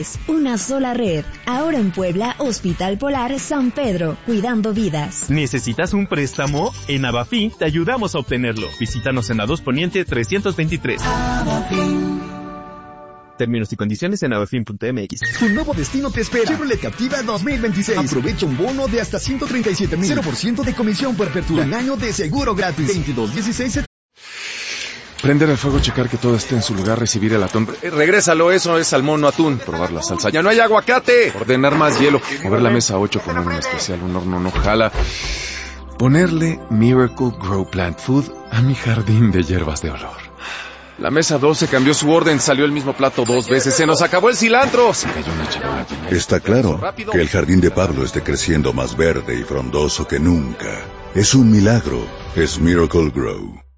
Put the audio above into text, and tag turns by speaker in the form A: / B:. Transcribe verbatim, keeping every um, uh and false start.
A: Una sola red. Ahora en Puebla, Hospital Polar San Pedro, cuidando vidas.
B: ¿Necesitas un préstamo? En Abafin te ayudamos a obtenerlo. Visítanos en Ados Poniente trescientos veintitrés. Abafin. Términos y condiciones en abafin punto m x.
C: Tu nuevo destino te espera. Chevrolet Captiva dos mil veintiséis. Aprovecha un bono de hasta ciento treinta y siete mil. cero por ciento de comisión por apertura. Un año de seguro gratis. veintidós dieciséis.
D: Prender el fuego, checar que todo esté en su lugar, recibir el atún. Eh, regrésalo, eso es salmón, no atún. Probar la salsa. ¡Ya no hay aguacate! Ordenar más hielo. Mover la mesa ocho con un especial, un horno no jala. Ponerle Miracle Grow Plant Food a mi jardín de hierbas de olor. La mesa doce cambió su orden, salió el mismo plato dos veces. ¡Se nos acabó el cilantro! Se cayó una charola.
E: Está claro que el jardín de Pablo esté creciendo más verde y frondoso que nunca. Es un milagro. Es Miracle Grow.